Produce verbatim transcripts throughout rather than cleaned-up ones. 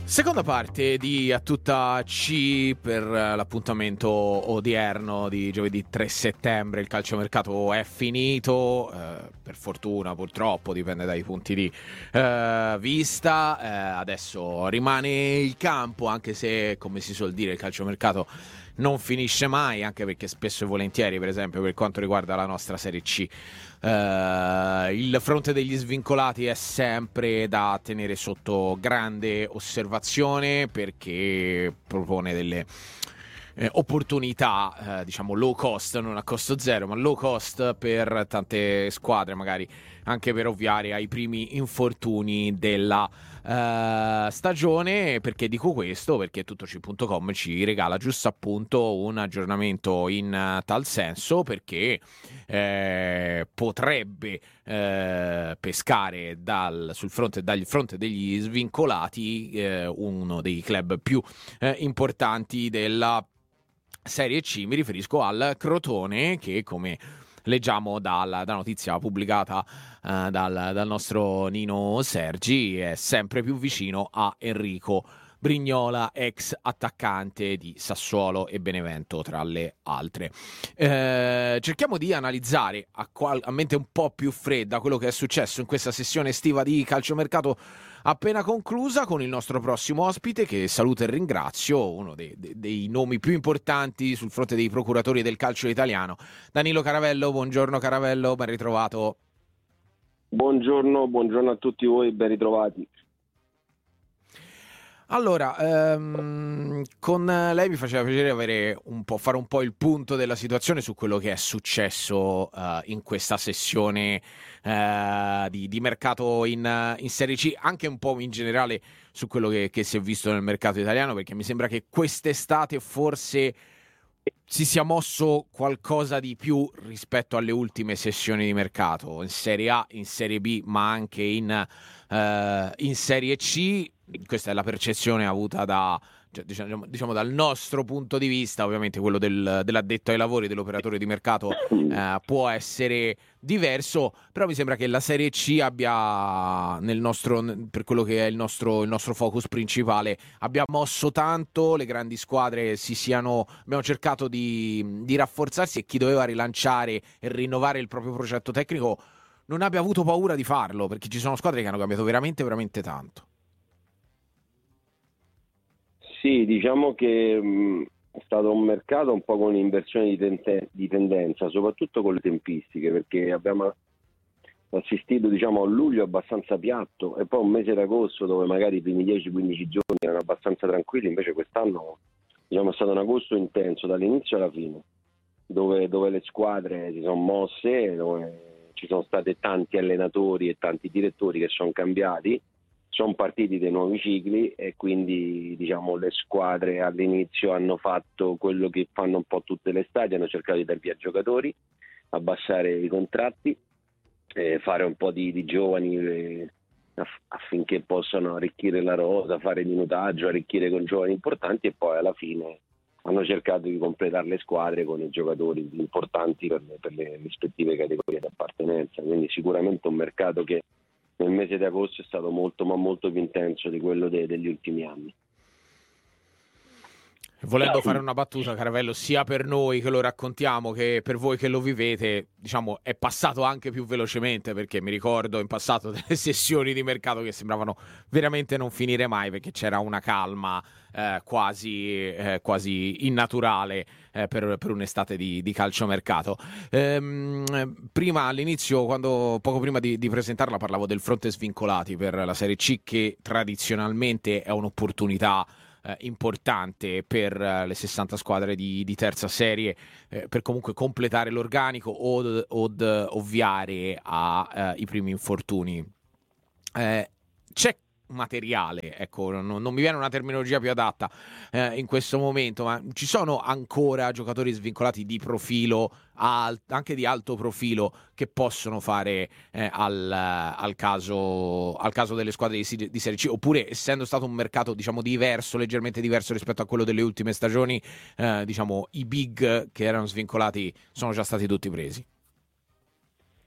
Seconda parte di A Tutta C per l'appuntamento odierno di giovedì tre settembre. Il calciomercato è finito, eh, per fortuna, purtroppo, dipende dai punti di eh, vista. Eh, adesso rimane il campo, anche se, come si suol dire, il calciomercato non finisce mai, anche perché spesso e volentieri, per esempio, per quanto riguarda la nostra Serie C, Uh, il fronte degli svincolati è sempre da tenere sotto grande osservazione, perché propone delle eh, opportunità, eh, diciamo low cost, non a costo zero, ma low cost per tante squadre, magari anche per ovviare ai primi infortuni della uh, stagione. Perché dico questo? Perché tuttoci punto com ci regala giusto appunto un aggiornamento in uh, tal senso, perché eh, potrebbe eh, pescare dal, sul fronte, dal fronte degli svincolati eh, uno dei club più eh, importanti della Serie C. Mi riferisco al Crotone, che, come leggiamo dalla, da notizia pubblicata uh, dal, dal nostro Nino Sergi, è sempre più vicino a Enrico Brignola, ex attaccante di Sassuolo e Benevento, tra le altre. Eh, cerchiamo di analizzare a, qual- a mente un po' più fredda quello che è successo in questa sessione estiva di calciomercato appena conclusa, con il nostro prossimo ospite, che saluto e ringrazio, uno dei, dei, dei nomi più importanti sul fronte dei procuratori del calcio italiano, Danilo Caravello. Buongiorno Caravello, ben ritrovato. Buongiorno, buongiorno a tutti voi, ben ritrovati. Allora, ehm, con lei mi faceva piacere avere un po', fare un po' il punto della situazione su quello che è successo uh, in questa sessione uh, di, di mercato in, in Serie C, anche un po' in generale su quello che, che si è visto nel mercato italiano, perché mi sembra che quest'estate forse si sia mosso qualcosa di più rispetto alle ultime sessioni di mercato, in Serie A, in Serie B, ma anche in, uh, in Serie C. Questa è la percezione avuta da, cioè, diciamo, diciamo dal nostro punto di vista. Ovviamente quello del, dell'addetto ai lavori, dell'operatore di mercato eh, può essere diverso, però mi sembra che la Serie C abbia, nel nostro, per quello che è il nostro, il nostro focus principale, abbia mosso tanto, le grandi squadre si siano, abbiamo cercato di, di rafforzarsi, e chi doveva rilanciare e rinnovare il proprio progetto tecnico non abbia avuto paura di farlo, perché ci sono squadre che hanno cambiato veramente veramente tanto. Sì, diciamo che mh, è stato un mercato un po' con inversione di, tente- di tendenza, soprattutto con le tempistiche, perché abbiamo assistito, diciamo, a un luglio abbastanza piatto e poi un mese d'agosto dove magari i primi dieci quindici giorni erano abbastanza tranquilli. Invece quest'anno, diciamo, è stato un agosto intenso dall'inizio alla fine, dove, dove le squadre si sono mosse, dove ci sono stati tanti allenatori e tanti direttori che sono cambiati. Sono partiti dei nuovi cicli e quindi, diciamo, le squadre all'inizio hanno fatto quello che fanno un po' tutte le estati, hanno cercato di dar via giocatori, abbassare i contratti, eh, fare un po' di, di giovani eh, aff- affinché possano arricchire la rosa, fare minutaggio, arricchire con giovani importanti, e poi alla fine hanno cercato di completare le squadre con i giocatori importanti per le, per le rispettive categorie di appartenenza. Quindi sicuramente un mercato che nel mese di agosto è stato molto ma molto più intenso di quello de- degli ultimi anni. Volendo fare una battuta, Caravello, sia per noi che lo raccontiamo che per voi che lo vivete, diciamo, è passato anche più velocemente, perché mi ricordo in passato delle sessioni di mercato che sembravano veramente non finire mai, perché c'era una calma eh, quasi, eh, quasi innaturale eh, per, per un'estate di, di calciomercato. Ehm, prima, all'inizio, quando poco prima di, di presentarla, parlavo del fronte svincolati per la Serie C, che tradizionalmente è un'opportunità Eh, importante per eh, le sessanta squadre di, di terza serie, eh, per comunque completare l'organico o, o ovviare ai primi infortuni. Eh, c'è materiale, ecco, non, non mi viene una terminologia più adatta eh, in questo momento, ma ci sono ancora giocatori svincolati di profilo, al, anche di alto profilo, che possono fare eh, al, al, caso, al caso delle squadre di, di Serie C, oppure, essendo stato un mercato, diciamo, diverso, leggermente diverso rispetto a quello delle ultime stagioni, eh, diciamo, i big che erano svincolati sono già stati tutti presi?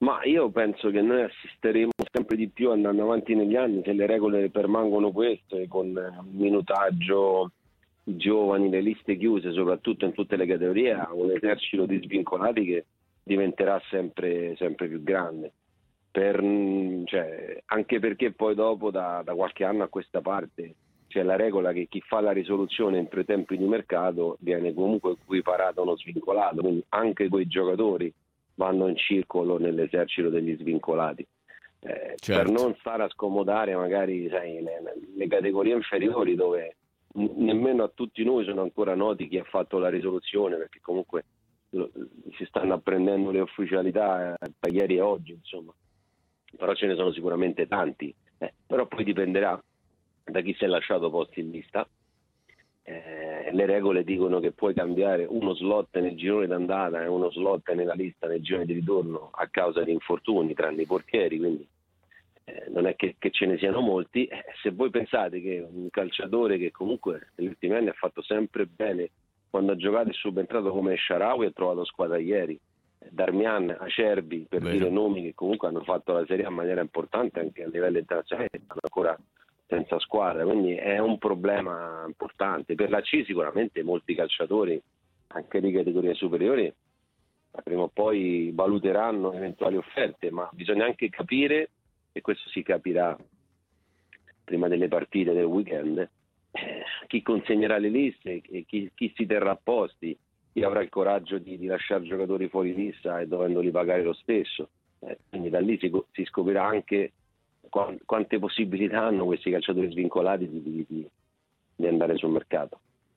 Ma io penso che noi assisteremo sempre di più andando avanti negli anni, se le regole permangono queste, con il minutaggio, i giovani, le liste chiuse, soprattutto in tutte le categorie, a un esercito di svincolati che diventerà sempre, sempre più grande. Per, cioè, anche perché poi dopo, da, da qualche anno a questa parte, c'è la regola che chi fa la risoluzione entro i tempi di mercato viene comunque equiparato a uno svincolato, quindi anche quei giocatori vanno in circolo nell'esercito degli svincolati, eh, Certo. per non stare a scomodare magari sai, le, le categorie inferiori dove n- nemmeno a tutti noi sono ancora noti chi ha fatto la risoluzione, perché comunque lo, si stanno apprendendo le ufficialità eh, da ieri e oggi, insomma, però ce ne sono sicuramente tanti, eh, però poi dipenderà da chi si è lasciato posti in lista. Eh, le regole dicono che puoi cambiare uno slot nel girone d'andata e uno slot nella lista nel girone di ritorno a causa di infortuni, tranne i portieri, quindi eh, non è che, che ce ne siano molti. Eh, se voi pensate che un calciatore che comunque negli ultimi anni ha fatto sempre bene quando ha giocato e subentrato come Shaarawy, ha trovato squadra ieri, Darmian, Acerbi, per Vero. dire nomi che comunque hanno fatto la Serie A in maniera importante anche a livello internazionale, stanno ancora senza squadra, quindi è un problema importante. Per la C sicuramente molti calciatori, anche di categorie superiori, prima o poi valuteranno eventuali offerte, ma bisogna anche capire, e questo si capirà prima delle partite del weekend, eh, chi consegnerà le liste e chi, chi si terrà a posti, chi avrà il coraggio di, di lasciare giocatori fuori lista e dovendoli pagare lo stesso. Eh, quindi da lì si, si scoprirà anche quante possibilità hanno questi calciatori svincolati di, di, di andare sul mercato.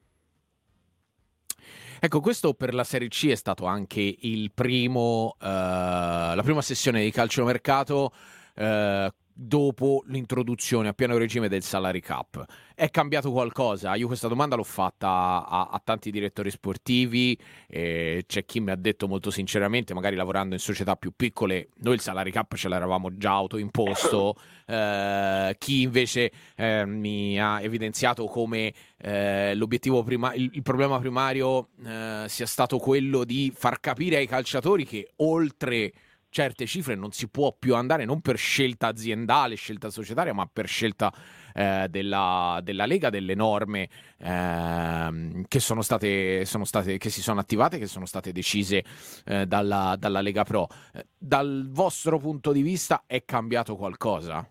Ecco, questo per la Serie C è stato anche il primo, eh, la prima sessione di calciomercato eh, dopo l'introduzione a pieno regime del salary cap. È cambiato qualcosa? Io questa domanda l'ho fatta a, a tanti direttori sportivi, e c'è chi mi ha detto molto sinceramente, magari lavorando in società più piccole, noi il salary cap ce l'eravamo già autoimposto, eh, chi invece eh, mi ha evidenziato come eh, l'obiettivo prima, il, il problema primario eh, sia stato quello di far capire ai calciatori che oltre certe cifre non si può più andare, non per scelta aziendale, scelta societaria, ma per scelta eh, della, della Lega, delle norme eh, che sono state, sono state, che si sono attivate, che sono state decise eh, dalla, dalla Lega Pro. Eh, dal vostro punto di vista è cambiato qualcosa?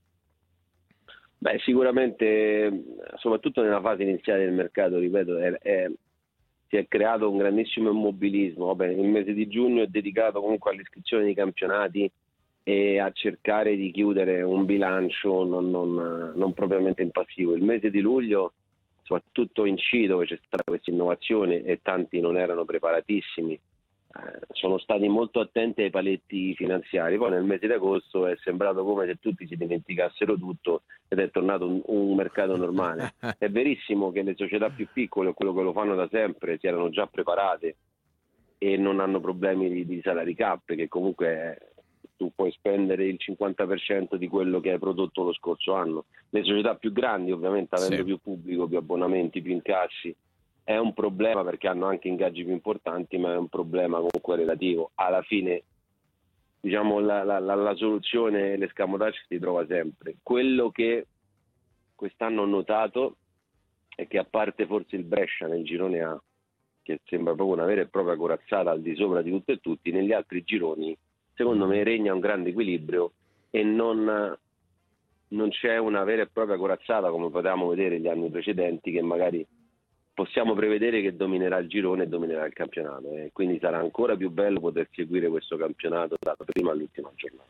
Beh, sicuramente, soprattutto nella fase iniziale del mercato, ripeto, è, è, si è creato un grandissimo immobilismo. Vabbè, il mese di giugno è dedicato comunque all'iscrizione di campionati e a cercare di chiudere un bilancio non, non, non propriamente in passivo. Il mese di luglio, soprattutto in C, dove c'è stata questa innovazione e tanti non erano preparatissimi, eh, sono stati molto attenti ai paletti finanziari. Poi nel mese di agosto è sembrato come se tutti si dimenticassero tutto ed è tornato un, un mercato normale. È verissimo che le società più piccole, quello che lo fanno da sempre, si erano già preparate e non hanno problemi di, di salary cap, che comunque eh, tu puoi spendere il cinquanta per cento di quello che hai prodotto lo scorso anno. Le società più grandi, ovviamente, avendo Sì. più pubblico, più abbonamenti, più incassi, è un problema perché hanno anche ingaggi più importanti, ma è un problema comunque relativo. Alla fine, diciamo, la, la, la, la soluzione, l'escamotage si trova sempre. Quello che quest'anno ho notato è che, a parte forse il Brescia nel girone A, che sembra proprio una vera e propria corazzata al di sopra di tutto e tutti, negli altri gironi secondo me regna un grande equilibrio e non, non c'è una vera e propria corazzata come potevamo vedere negli anni precedenti, che magari possiamo prevedere che dominerà il girone e dominerà il campionato, e quindi sarà ancora più bello poter seguire questo campionato dalla prima all'ultima giornata.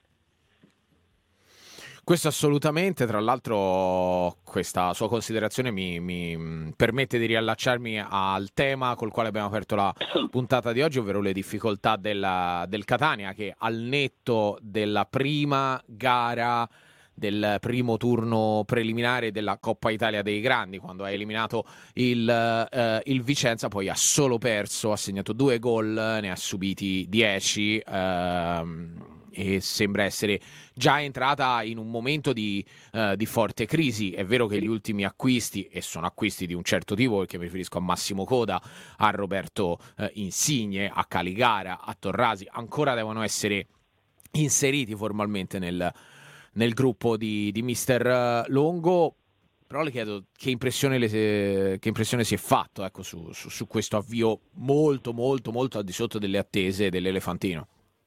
Questo assolutamente, tra l'altro questa sua considerazione mi, mi permette di riallacciarmi al tema col quale abbiamo aperto la puntata di oggi, ovvero le difficoltà della, del Catania, che al netto della prima gara del primo turno preliminare della Coppa Italia dei Grandi, quando ha eliminato il, eh, il Vicenza, poi ha solo perso, ha segnato due gol, ne ha subiti dieci, ehm, e sembra essere già entrata in un momento di, uh, di forte crisi. È vero che gli ultimi acquisti, e sono acquisti di un certo tipo, perché mi riferisco a Massimo Coda, a Roberto uh, Insigne, a Caligara, a Torrasi, ancora devono essere inseriti formalmente nel, nel gruppo di, di mister Longo. Però le chiedo che impressione, le, che impressione si è fatto, ecco, su, su, su questo avvio molto molto molto al di sotto delle attese dell'Elefantino.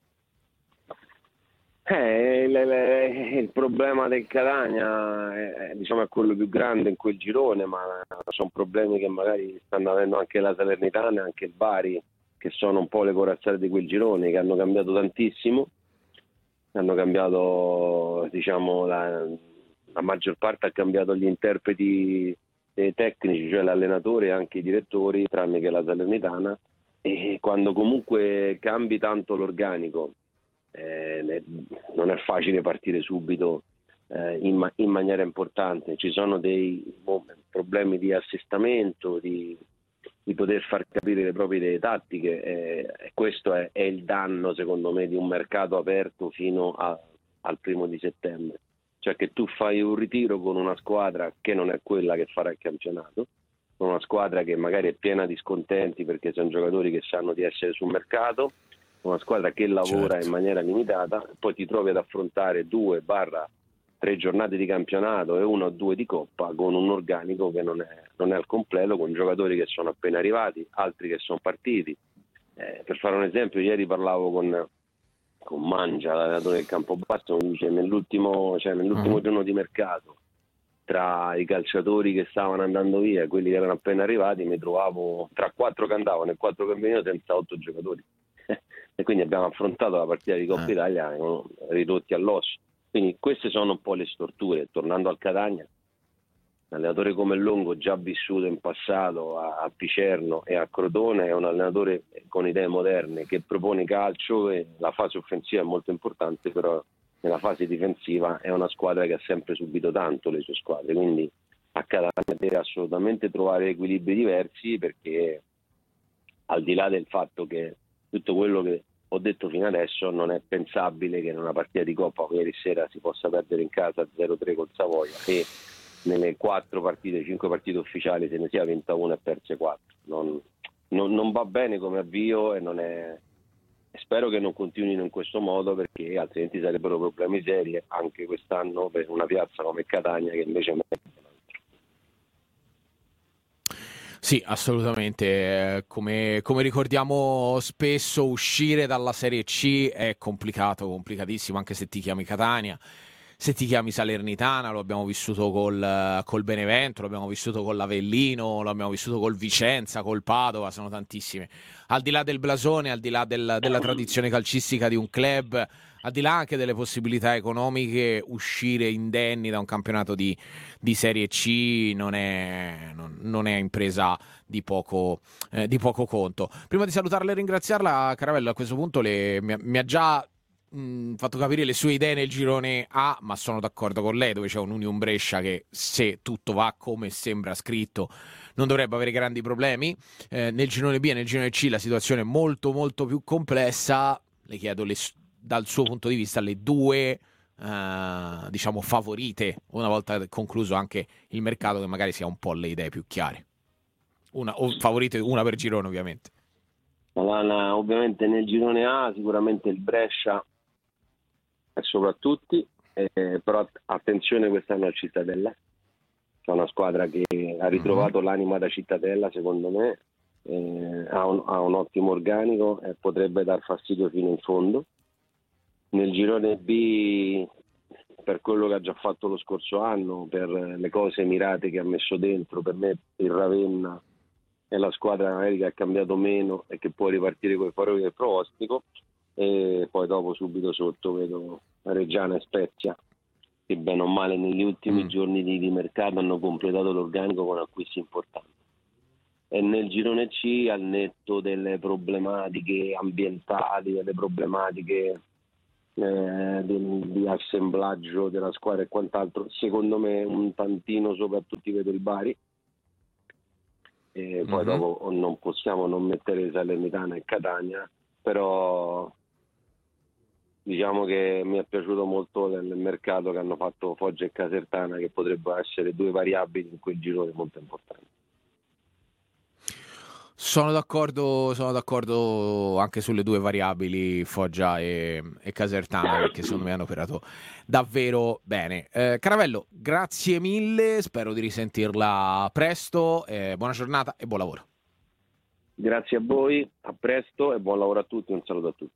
Eh, il, il, il problema del Catania è, diciamo, è quello più grande in quel girone, ma sono problemi che magari stanno avendo anche la Salernitana e anche il Bari, che sono un po' le corazzate di quel girone, che hanno cambiato tantissimo, hanno cambiato, diciamo, la, la maggior parte ha cambiato gli interpreti eh, tecnici, cioè l'allenatore e anche i direttori, tranne che la Salernitana, e quando comunque cambi tanto l'organico, Eh, non è facile partire subito eh, in, ma- in maniera importante. Ci sono dei boh, problemi di assestamento, di, di poter far capire le proprie idee tattiche, eh, e questo è, è il danno, secondo me, di un mercato aperto fino a, al primo di settembre, cioè che tu fai un ritiro con una squadra che non è quella che farà il campionato, con una squadra che magari è piena di scontenti perché sono giocatori che sanno di essere sul mercato, una squadra che lavora Certo. in maniera limitata, poi ti trovi ad affrontare due barra tre giornate di campionato e una o due di coppa con un organico che non è, non è al completo, con giocatori che sono appena arrivati, altri che sono partiti. Eh, per fare un esempio, ieri parlavo con, con Mangia, l'allenatore del Campobasso, mi dice nell'ultimo, cioè, nell'ultimo Uh-huh. giorno di mercato, tra i calciatori che stavano andando via e quelli che erano appena arrivati, mi trovavo tra quattro che andavano e quattro che venivano senza otto giocatori. E quindi abbiamo affrontato la partita di Coppa Eh. Italia no, ridotti all'osso. Quindi queste sono un po' le storture. Tornando al Catania, un allenatore come Longo, già vissuto in passato a, a Picerno e a Crotone, è un allenatore con idee moderne che propone calcio, e la fase offensiva è molto importante, però nella fase difensiva è una squadra che ha sempre subito tanto le sue squadre, quindi a Catania deve assolutamente trovare equilibri diversi, perché al di là del fatto che tutto quello che ho detto fino adesso, non è pensabile che in una partita di Coppa come ieri sera si possa perdere in casa zero tre col Savoia e nelle quattro partite, cinque partite ufficiali se ne sia vinta una e perse quattro. Non, non, non va bene come avvio e non è, spero che non continuino in questo modo, perché altrimenti sarebbero problemi seri anche quest'anno per una piazza come Catania, che invece è. Sì, assolutamente. Come, come ricordiamo spesso, uscire dalla Serie C è complicato, complicatissimo, anche se ti chiami Catania, se ti chiami Salernitana. Lo abbiamo vissuto col, col Benevento, lo abbiamo vissuto con l'Avellino, lo abbiamo vissuto col Vicenza, col Padova, sono tantissime. Al di là del blasone, al di là del, della tradizione calcistica di un club, al di là anche delle possibilità economiche, uscire indenni da un campionato di, di Serie C non è, non, non è impresa di poco, eh, di poco conto. Prima di salutarla e ringraziarla, Caravello, a questo punto le, mi, mi ha già mh, fatto capire le sue idee nel girone A, ma sono d'accordo con lei, dove c'è un Union Brescia che, se tutto va come sembra scritto, non dovrebbe avere grandi problemi. Eh, nel girone B e nel girone C la situazione è molto molto più complessa. Le chiedo le, dal suo punto di vista le due Uh, diciamo favorite, una volta concluso anche il mercato, che magari sia un po' le idee più chiare. Una, o favorite una per girone, ovviamente. Allora, ovviamente nel girone A sicuramente il Brescia è soprattutto, eh, però attenzione quest'anno al Cittadella, che è una squadra che ha ritrovato mm-hmm. l'anima da Cittadella, secondo me, eh, ha, un, ha un ottimo organico e potrebbe dar fastidio fino in fondo. Nel girone B, per quello che ha già fatto lo scorso anno, per le cose mirate che ha messo dentro, per me il Ravenna è la squadra magari che ha cambiato meno e che può ripartire con i favori del pronostico, e poi dopo subito sotto vedo Reggiana e Spezia, che bene o male negli ultimi mm. giorni di, di mercato hanno completato l'organico con acquisti importanti. E nel girone C, al netto delle problematiche ambientali, delle problematiche Eh, di, di assemblaggio della squadra e quant'altro, secondo me un tantino soprattutto vedo il Bari, e mm-hmm. poi dopo non possiamo non mettere Salernitana e Catania, però diciamo che mi è piaciuto molto nel mercato che hanno fatto Foggia e Casertana, che potrebbero essere due variabili in quel girone molto importanti. Sono d'accordo, sono d'accordo anche sulle due variabili, Foggia e, e Casertana, perché secondo me hanno operato davvero bene. Eh, Caravello, grazie mille, spero di risentirla presto, eh, buona giornata e buon lavoro. Grazie a voi, a presto e buon lavoro a tutti, un saluto a tutti.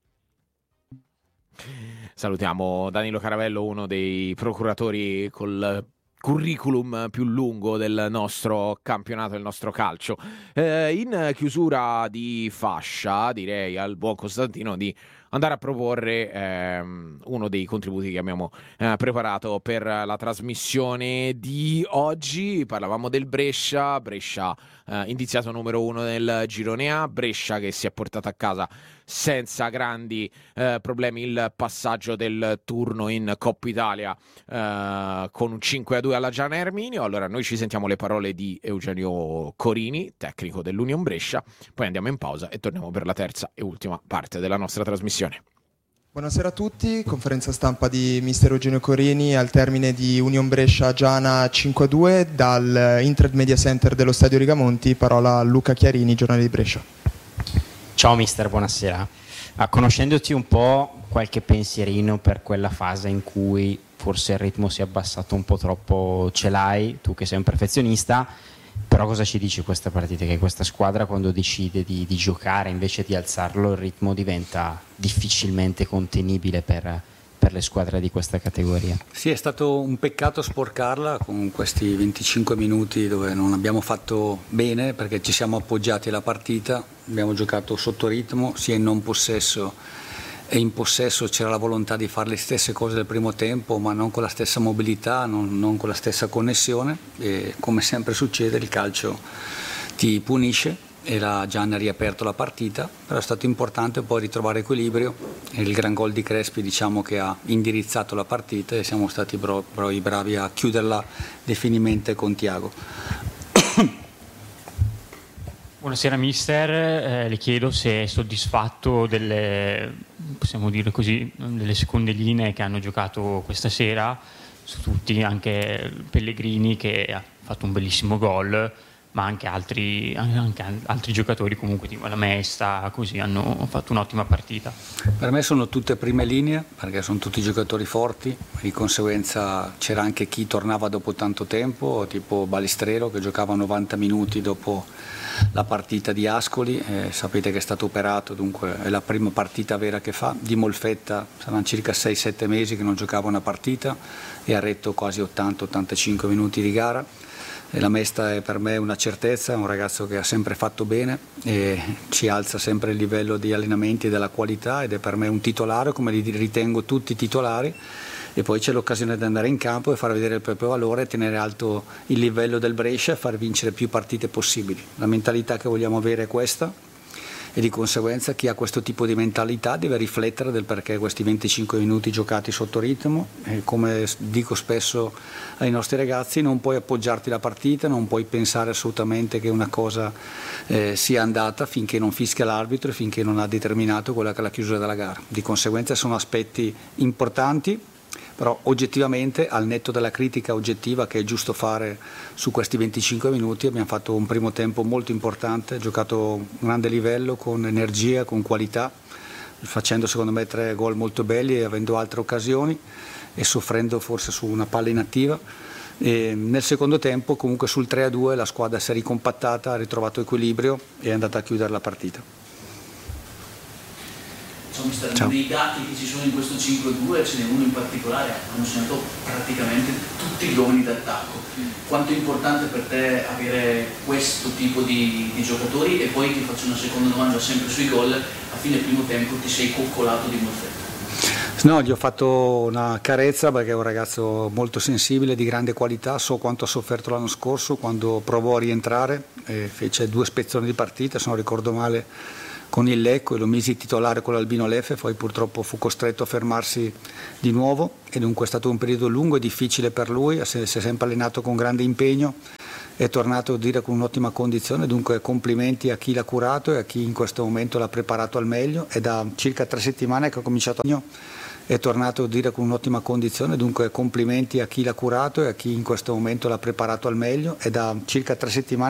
Salutiamo Danilo Caravello, uno dei procuratori col curriculum più lungo del nostro campionato, del nostro calcio. Eh, in chiusura di fascia, direi al buon Costantino di andare a proporre ehm, uno dei contributi che abbiamo eh, preparato per la trasmissione di oggi. Parlavamo del Brescia, Brescia eh, indiziato numero uno nel girone A, Brescia che si è portata a casa senza grandi eh, problemi il passaggio del turno in Coppa Italia eh, con un cinque a due alla Giana Erminio. Allora noi ci sentiamo le parole di Eugenio Corini, tecnico dell'Union Brescia, poi andiamo in pausa e torniamo per la terza e ultima parte della nostra trasmissione. Buonasera a tutti, conferenza stampa di mister Eugenio Corini al termine di Union Brescia Giana cinque a due dal Inter Media Center dello Stadio Rigamonti. Parola a Luca Chiarini, giornale di Brescia. Ciao mister, buonasera. Ah, conoscendoti un po', qualche pensierino per quella fase in cui forse il ritmo si è abbassato un po' troppo, ce l'hai, tu che sei un perfezionista, però cosa ci dici questa partita? Che questa squadra quando decide di, di giocare invece di alzarlo il ritmo diventa difficilmente contenibile per, per le squadre di questa categoria. Sì, è stato un peccato sporcarla con questi venticinque minuti dove non abbiamo fatto bene perché ci siamo appoggiati alla partita, abbiamo giocato sotto ritmo sia in non possesso e in possesso. C'era la volontà di fare le stesse cose del primo tempo ma non con la stessa mobilità, non, non con la stessa connessione e come sempre succede il calcio ti punisce e la Gianna ha riaperto la partita, però è stato importante poi ritrovare equilibrio e il gran gol di Crespi diciamo che ha indirizzato la partita e siamo stati bro- bro- bravi a chiuderla definitivamente con Tiago. Buonasera mister, eh, le chiedo se è soddisfatto delle, possiamo dire così, delle seconde linee che hanno giocato questa sera, su tutti, anche Pellegrini che ha fatto un bellissimo gol, ma anche altri, anche altri giocatori comunque tipo la Mesta, così hanno fatto un'ottima partita. Per me sono tutte prime linee perché sono tutti giocatori forti, di conseguenza c'era anche chi tornava dopo tanto tempo, tipo Balistrero che giocava novanta minuti dopo la partita di Ascoli, eh, sapete che è stato operato, dunque è la prima partita vera che fa. Di Molfetta saranno circa sei sette mesi che non giocava una partita e ha retto quasi ottanta ottantacinque minuti di gara. E la Mesta è per me una certezza, è un ragazzo che ha sempre fatto bene e ci alza sempre il livello di allenamenti e della qualità ed è per me un titolare come li ritengo tutti i titolari. E poi c'è l'occasione di andare in campo e far vedere il proprio valore, tenere alto il livello del Brescia e far vincere più partite possibili. La mentalità che vogliamo avere è questa e di conseguenza chi ha questo tipo di mentalità deve riflettere del perché questi venticinque minuti giocati sotto ritmo e come dico spesso ai nostri ragazzi non puoi appoggiarti la partita, non puoi pensare assolutamente che una cosa eh, sia andata finché non fischia l'arbitro e finché non ha determinato quella che è la chiusura della gara. Di conseguenza sono aspetti importanti. Però oggettivamente, al netto della critica oggettiva che è giusto fare su questi venticinque minuti, abbiamo fatto un primo tempo molto importante, giocato a un grande livello, con energia, con qualità, facendo secondo me tre gol molto belli e avendo altre occasioni e soffrendo forse su una palla inattiva. E nel secondo tempo comunque sul tre a due la squadra si è ricompattata, ha ritrovato equilibrio e è andata a chiudere la partita. Ciao. Dei dati che ci sono in questo cinque a due ce n'è uno in particolare, hanno segnato praticamente tutti gli uomini d'attacco. Quanto è importante per te avere questo tipo di, di giocatori? E poi ti faccio una seconda domanda sempre sui gol. A fine primo tempo ti sei coccolato di Molfetta? No, gli ho fatto una carezza perché è un ragazzo molto sensibile, di grande qualità, so quanto ha sofferto l'anno scorso quando provò a rientrare, e fece due spezzoni di partita, se non ricordo male, con il Lecco e lo misi titolare con l'Albino Leffe, poi purtroppo fu costretto a fermarsi di nuovo e dunque è stato un periodo lungo e difficile per lui, si è sempre allenato con grande impegno, è tornato a dire con un'ottima condizione, dunque complimenti a chi l'ha curato e a chi in questo momento l'ha preparato al meglio. È da circa tre settimane che ha cominciato a è tornato a dire con un'ottima condizione, dunque complimenti a chi l'ha curato e a chi in questo momento l'ha preparato al meglio. È da circa tre settimane